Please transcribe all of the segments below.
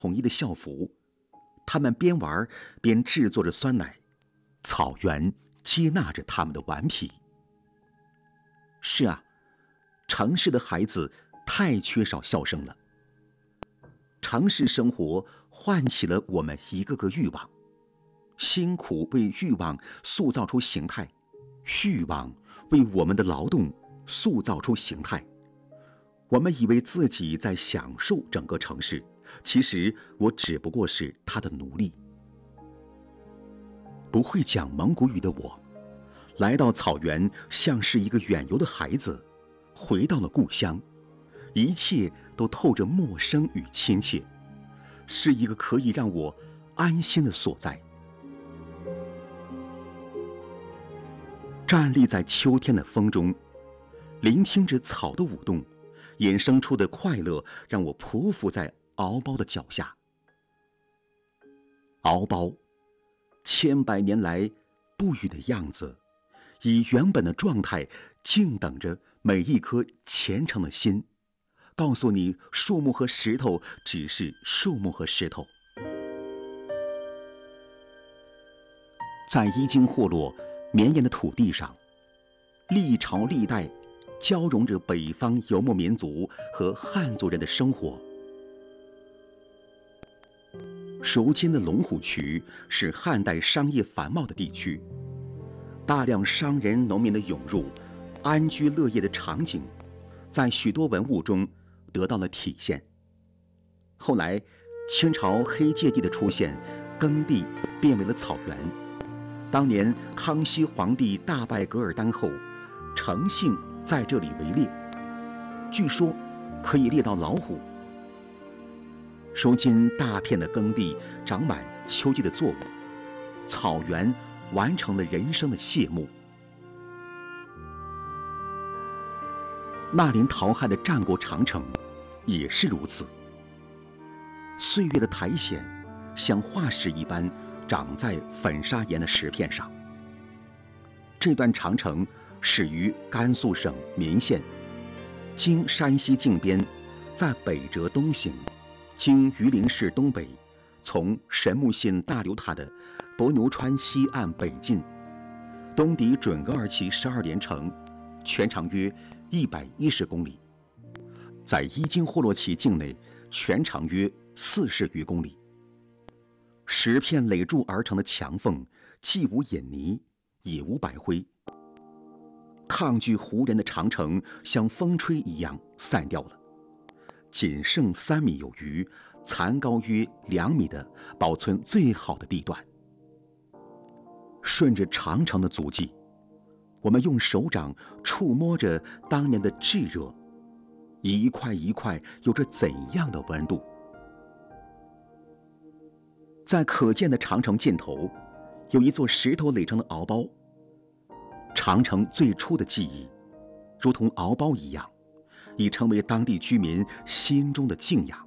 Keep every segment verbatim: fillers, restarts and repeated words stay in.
统一的校服，他们边玩边制作着酸奶，草原接纳着他们的顽皮。是啊，城市的孩子太缺少笑声了。城市生活唤起了我们一个个欲望，辛苦为欲望塑造出形态，欲望为我们的劳动塑造出形态。我们以为自己在享受整个城市，其实我只不过是他的奴隶。不会讲蒙古语的我，来到草原，像是一个远游的孩子，回到了故乡，一切都透着陌生与亲切，是一个可以让我安心的所在。站立在秋天的风中，聆听着草的舞动，衍生出的快乐让我匍匐在敖包的脚下。敖包，千百年来不语的样子，以原本的状态静等着每一颗虔诚的心，告诉你树木和石头只是树木和石头。在伊金霍洛绵延的土地上，历朝历代交融着北方游牧民族和汉族人的生活。如今的龙虎渠是汉代商业繁茂的地区，大量商人农民的涌入，安居乐业的场景在许多文物中得到了体现。后来清朝黑界地的出现，耕地变为了草原。当年康熙皇帝大败噶尔丹后，诚信在这里围猎，据说可以猎到老虎。如今大片的耕地长满秋季的作物，草原完成了人生的谢幕。纳林陶汉的战国长城也是如此，岁月的苔藓像化石一般长在粉砂岩的石片上。这段长城始于甘肃省岷县，经山西靖边，在北折东行，经榆林市东北，从神木县大流塔的伯牛川西岸北进，东抵准噶尔旗十二连城，全长约一百一十公里，在伊金霍洛旗境内，全长约四十余公里。石片垒筑而成的墙缝，既无隐泥，也无白灰。抗拒胡人的长城像风吹一样散掉了，仅剩三米有余，残高约两米的保存最好的地段。顺着长城的足迹，我们用手掌触摸着当年的炙热，一块一块有着怎样的温度？在可见的长城尽头，有一座石头垒成的敖包。长城最初的记忆，如同敖包一样，已成为当地居民心中的敬仰。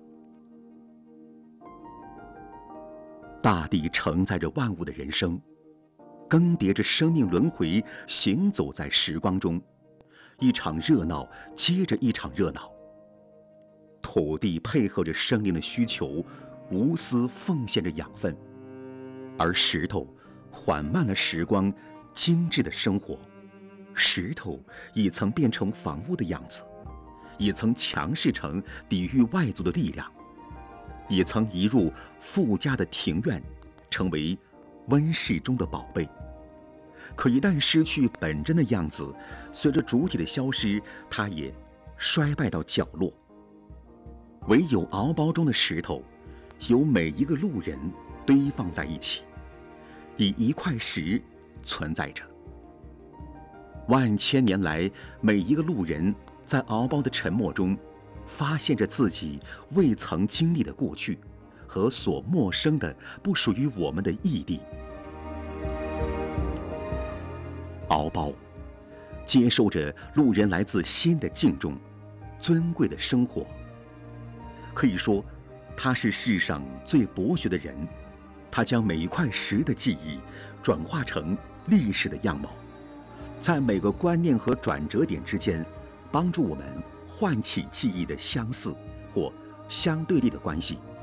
大地承载着万物的人生，更迭着生命轮回，行走在时光中，一场热闹接着一场热闹。土地配合着生灵的需求，无私奉献着养分，而石头缓慢了时光，精致的生活。石头也曾变成房屋的样子，也曾强势成抵御外族的力量，也曾移入富家的庭院，成为温室中的宝贝。可一旦失去本真的样子，随着主体的消失，它也衰败到角落。唯有敖包中的石头，由每一个路人堆放在一起，以一块石存在着。万千年来，每一个路人在敖包的沉默中，发现着自己未曾经历的过去和所陌生的不属于我们的异地。敖包接受着路人来自心的敬重、尊贵的生活。可以说，他是世上最博学的人，他将每一块石的记忆转化成历史的样貌，在每个观念和转折点之间，帮助我们唤起记忆的相似或相对立的关系。